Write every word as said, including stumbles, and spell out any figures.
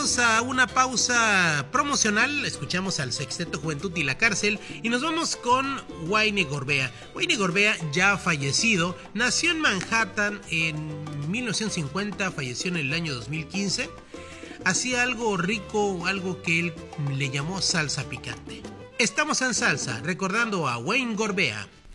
Vamos a una pausa promocional, escuchamos al Sexteto Juventud y la Cárcel y nos vamos con Wayne Gorbea. Wayne Gorbea, ya fallecido, nació en Manhattan en mil novecientos cincuenta, falleció en el año dos mil quince. Hacía algo rico, algo que él le llamó salsa picante. Estamos en salsa, recordando a Wayne Gorbea.